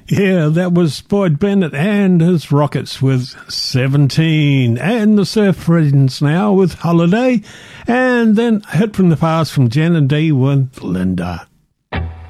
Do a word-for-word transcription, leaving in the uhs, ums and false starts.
Yeah, that was Boyd Bennett and his Rockets with seventeen. And the Surf Friends now with Holiday. And then a hit from the past from Jan and Dee with Linda.